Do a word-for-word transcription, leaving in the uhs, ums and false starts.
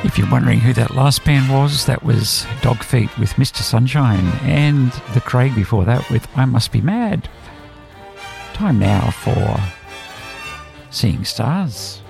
If you're wondering who that last band was, that was Dog Feet with Mister Sunshine, and the Craig before that with I Must Be Mad. Time now for Seeing Stars.